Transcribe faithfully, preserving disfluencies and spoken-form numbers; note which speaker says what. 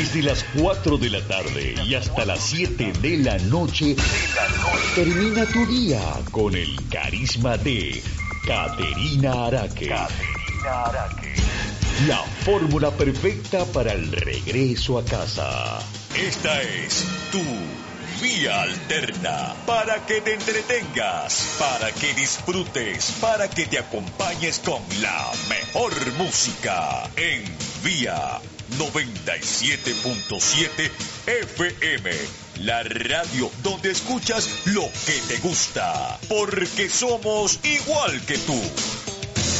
Speaker 1: Desde las cuatro de la tarde y hasta las siete de la noche, termina tu día con el carisma de Caterina Araque. Caterina Araque. La fórmula perfecta para el regreso a casa. Esta es tu Vía Alterna, para que te entretengas, para que disfrutes, para que te acompañes con la mejor música en Vía noventa y siete punto siete F M, la radio donde escuchas lo que te gusta, porque somos igual que tú.